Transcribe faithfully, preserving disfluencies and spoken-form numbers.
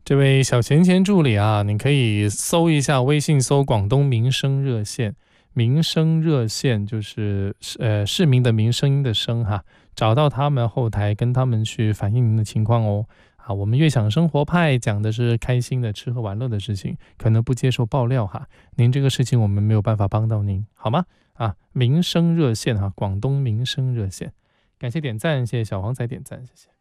这位小钱钱助理啊，你可以搜一下微信，搜广东民生热线。民生热线就是呃市民的民，声音的声哈，找到他们后台，跟他们去反映您的情况哦。啊，我们悦享生活派讲的是开心的吃喝玩乐的事情，可能不接受爆料哈。您这个事情我们没有办法帮到您，好吗？啊，民生热线哈，广东民生热线，感谢点赞，谢谢小黄仔点赞，谢谢。